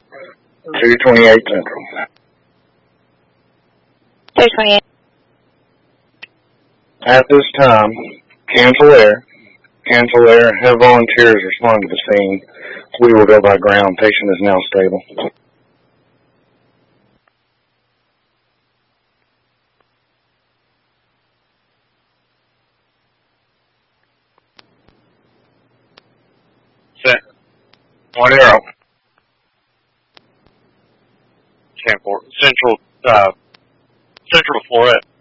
228 Central. 228. At this time, cancel air. Cancel air. Have volunteers respond to the scene. We will go by ground. Patient is now stable. Set. 1-0. Central, Central Florida.